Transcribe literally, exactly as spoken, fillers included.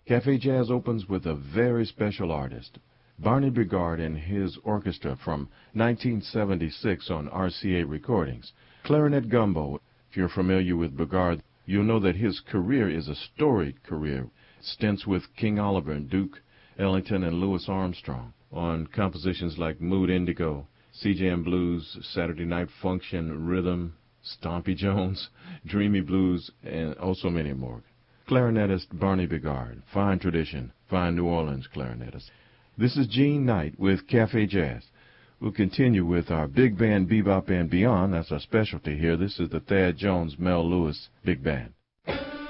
Cafe Jazz opens with a very special artist, Barney Bigard and his orchestra from nineteen seventy-six on R C A Recordings. Clarinet Gumbo. If you're familiar with Bigard, you'll know that his career is a storied career. Stints with King Oliver and Duke Ellington and Louis Armstrong on compositions like Mood Indigo, C J M Blues, Saturday Night Function, Rhythm, Stompy Jones, Dreamy Blues, and also many more. Clarinetist Barney Bigard, fine tradition, fine New Orleans clarinetist. This is Gene Knight with Cafe Jazz. We'll continue with our big band bebop and beyond. That's our specialty here. This is the Thad Jones Mel Lewis Big Band.